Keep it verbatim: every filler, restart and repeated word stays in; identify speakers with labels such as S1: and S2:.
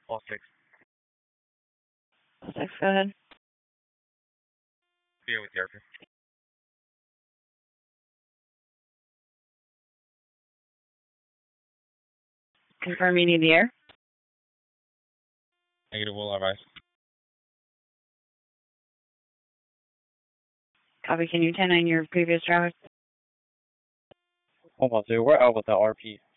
S1: All six.
S2: All six, go ahead.
S1: Here with the airfield.
S2: Confirm you need the air.
S1: Negative, will advise.
S2: Copy, can you ten nine your previous driver?
S3: Hold on, dude. We're out with the R P.